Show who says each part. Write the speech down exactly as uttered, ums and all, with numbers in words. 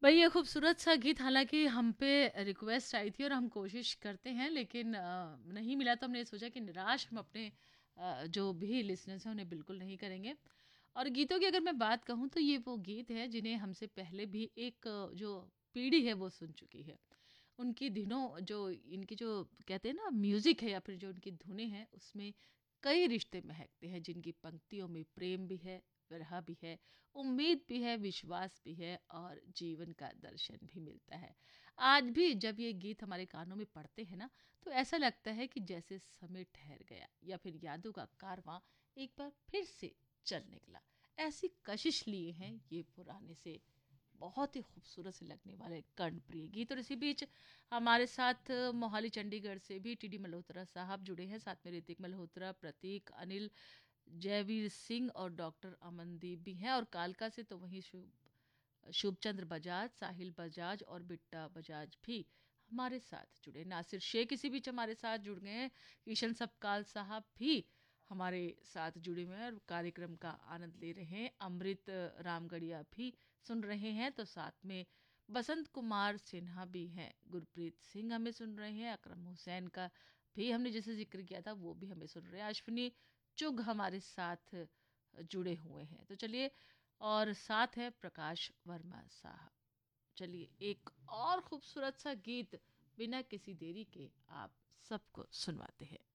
Speaker 1: भाई ये खूबसूरत सा गीत हालाँकि हम पे रिक्वेस्ट आई थी और हम कोशिश करते हैं लेकिन अ, नहीं मिला तो हमने सोचा कि निराश हम अपने अ, जो भी लिसनर्स हैं उन्हें बिल्कुल नहीं करेंगे। और गीतों की अगर मैं बात कहूँ तो ये वो गीत है जिन्हें हमसे पहले भी एक अ, जो पीढ़ी है वो सुन चुकी है। उनकी धुनों जो इनकी जो कहते हैं ना म्यूज़िक है या फिर जो उनकी धुनें हैं उसमें कई रिश्ते महकते हैं जिनकी पंक्तियों में प्रेम भी है, विरह भी है, उम्मीद भी है, विश्वास भी है और जीवन का दर्शन भी मिलता है। आज भी जब ये गीत हमारे कानों में पड़ते हैं ना तो ऐसा लगता है कि जैसे समय ठहर गया या फिर यादों का कारवां एक बार फिर से चल निकला। ऐसी कशिश लिए हैं ये पुराने से बहुत ही खूबसूरत से लगने वाले कर्णप्रिय गीत। और इसी बीच हमारे साथ मोहाली चंडीगढ़ से भी टीडी मल्होत्रा साहब जुड़े हैं, साथ में ऋतिक मल्होत्रा, प्रतीक, अनिल, जयवीर सिंह और डॉक्टर अमनदीप भी हैं। और कालका से तो वहीं शुभ शुभचंद्र बजाज, साहिल बजाज और बिट्टा बजाज भी हमारे साथ जुड़े। नासिर शेख इसी बीच हमारे साथ जुड़ गए हैं। किशन सबकाल साहब भी हमारे साथ जुड़े हुए हैं और कार्यक्रम का आनंद ले रहे हैं। अमृत रामगढ़िया भी सुन रहे हैं। तो साथ में बसंत कुमार सिन्हा भी हैं, गुरप्रीत सिंह हमें सुन रहे हैं, अकरम हुसैन का भी हमने जैसे जिक्र किया था वो भी हमें सुन रहे हैं, अश्विनी चुग हमारे साथ जुड़े हुए हैं। तो चलिए, और साथ है प्रकाश वर्मा साहब। चलिए एक और खूबसूरत सा गीत बिना किसी देरी के आप सबको सुनवाते हैं।